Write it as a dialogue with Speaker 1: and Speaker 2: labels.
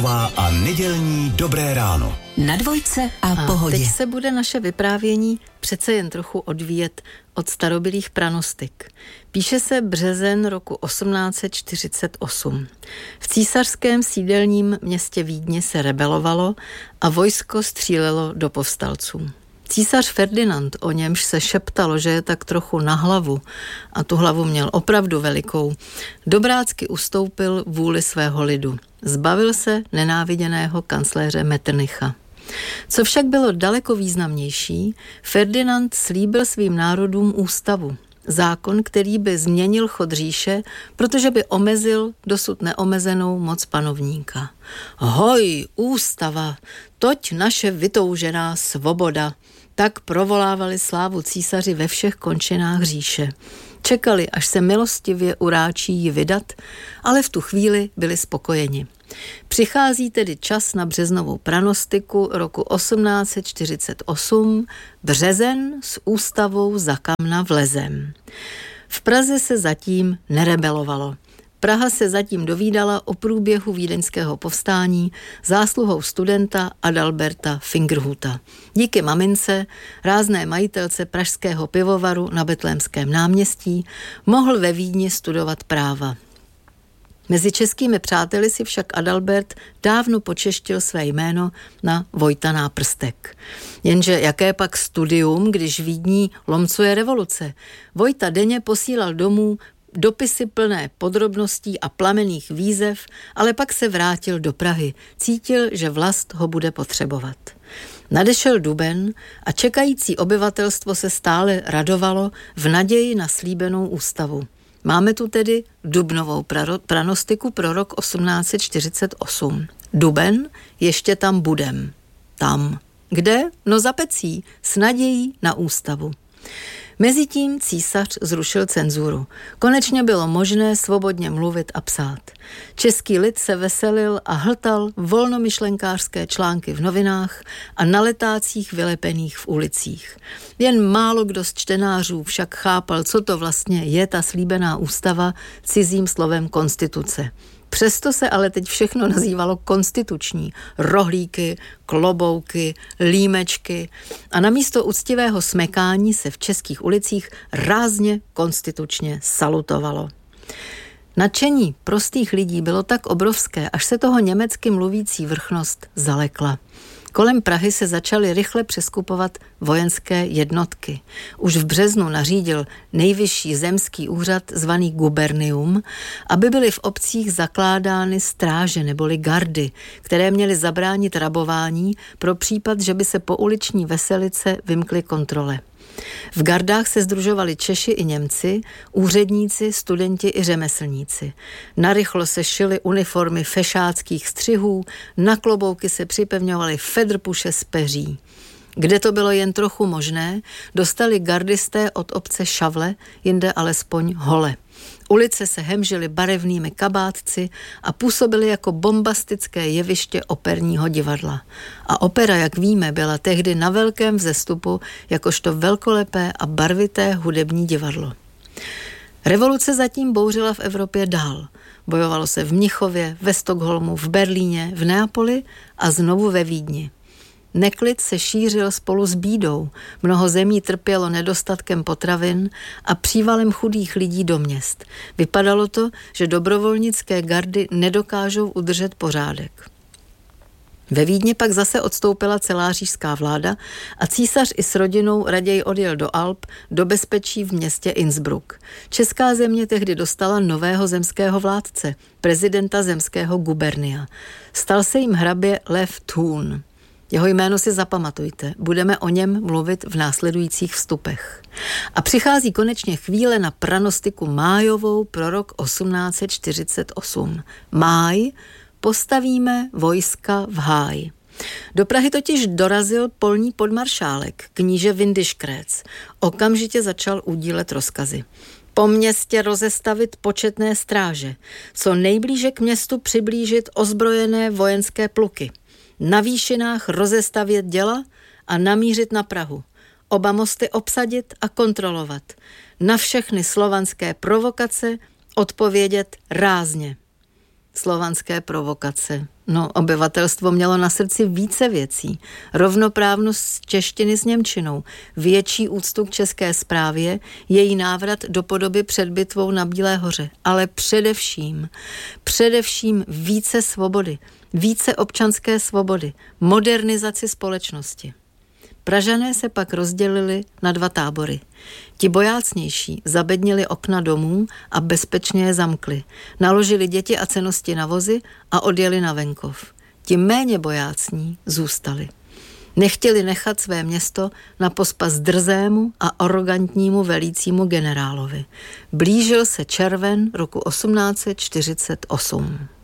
Speaker 1: Adamová a nedělní Dobré ráno.
Speaker 2: Na Dvojce a Pohodě.
Speaker 3: Teď se bude naše vyprávění přece jen trochu odvíjet od starobylých pranostik. Píše se březen roku 1848. V císařském sídelním městě Vídni se rebelovalo a vojsko střílelo do povstalců. Císař Ferdinand, o němž se šeptalo, že je tak trochu na hlavu, a tu hlavu měl opravdu velikou, dobrácky ustoupil vůli svého lidu. Zbavil se nenáviděného kancléře Metternicha. Co však bylo daleko významnější, Ferdinand slíbil svým národům ústavu. Zákon, který by změnil chod říše, protože by omezil dosud neomezenou moc panovníka. Hoj, ústava, toť naše vytoužená svoboda, tak provolávali slávu císaři ve všech končinách říše. Čekali, až se milostivě uráčí ji vydat, ale v tu chvíli byli spokojeni. Přichází tedy čas na březnovou pranostiku roku 1848, březen s ústavou za kamna vlezem. V Praze se zatím nerebelovalo. Praha se zatím dovídala o průběhu vídeňského povstání zásluhou studenta Adalberta Fingerhuta. Díky mamince, rázné majitelce pražského pivovaru na Betlémském náměstí, mohl ve Vídni studovat práva. Mezi českými přáteli si však Adalbert dávno počeštil své jméno na Vojta Náprstek. Jenže jaké pak studium, když Vídní lomcuje revoluce? Vojta denně posílal domů dopisy plné podrobností a plamenných výzev, ale pak se vrátil do Prahy. Cítil, že vlast ho bude potřebovat. Nadešel duben a čekající obyvatelstvo se stále radovalo v naději na slíbenou ústavu. Máme tu tedy dubnovou pranostiku pro rok 1848. Duben, ještě tam budem. Tam. Kde? No za pecí, s nadějí na ústavu. Mezitím císař zrušil cenzuru. Konečně bylo možné svobodně mluvit a psát. Český lid se veselil a hltal volnomyšlenkářské články v novinách a na letácích vylepených v ulicích. Jen málo kdo z čtenářů však chápal, co to vlastně je ta slíbená ústava, cizím slovem konstituce. Přesto se ale teď všechno nazývalo konstituční. Rohlíky, klobouky, límečky a namísto uctivého smekání se v českých ulicích rázně konstitučně salutovalo. Nadšení prostých lidí bylo tak obrovské, až se toho německy mluvící vrchnost zalekla. Kolem Prahy se začaly rychle přeskupovat vojenské jednotky. Už v březnu nařídil nejvyšší zemský úřad zvaný gubernium, aby byly v obcích zakládány stráže neboli gardy, které měly zabránit rabování pro případ, že by se pouliční veselice vymkly kontrole. V gardách se sdružovali Češi i Němci, úředníci, studenti i řemeslníci. Narychlo se šily uniformy fešáckých střihů, na klobouky se připevňovaly fedrpuše z peří. Kde to bylo jen trochu možné, dostali gardisté od obce šavle, jinde alespoň hole. Ulice se hemžily barevnými kabátci a působily jako bombastické jeviště operního divadla. A opera, jak víme, byla tehdy na velkém vzestupu jakožto velkolepé a barvité hudební divadlo. Revoluce zatím bouřila v Evropě dál. Bojovalo se v Mnichově, ve Stockholmu, v Berlíně, v Neapoli a znovu ve Vídni. Neklid se šířil spolu s bídou, mnoho zemí trpělo nedostatkem potravin a přívalem chudých lidí do měst. Vypadalo to, že dobrovolnické gardy nedokážou udržet pořádek. Ve Vídni pak zase odstoupila celá říšská vláda a císař i s rodinou raději odjel do Alp do bezpečí v městě Innsbruck. Česká země tehdy dostala nového zemského vládce, prezidenta zemského gubernia. Stal se jim hrabě Lev Thun. Jeho jméno si zapamatujte, budeme o něm mluvit v následujících vstupech. A přichází konečně chvíle na pranostiku májovou pro rok 1848. Máj, postavíme vojska v háj. Do Prahy totiž dorazil polní podmaršálek, kníže Windischgrätz. Okamžitě začal udílet rozkazy. Po městě rozestavit početné stráže, co nejblíže k městu přiblížit ozbrojené vojenské pluky. Na výšinách rozestavět děla a namířit na Prahu. Oba mosty obsadit a kontrolovat. Na všechny slovanské provokace odpovědět rázně. Slovanské provokace. Obyvatelstvo mělo na srdci více věcí. Rovnoprávnost češtiny s němčinou, větší úctu k české správě, její návrat do podoby před bitvou na Bílé hoře. Ale především více svobody, více občanské svobody, modernizaci společnosti. Pražané se pak rozdělili na 2 tábory. Ti bojácnější zabednili okna domů a bezpečně je zamkli. Naložili děti a cennosti na vozy a odjeli na venkov. Ti méně bojácní zůstali. Nechtěli nechat své město na pospas drzému a arrogantnímu velícímu generálovi. Blížil se červen roku 1848.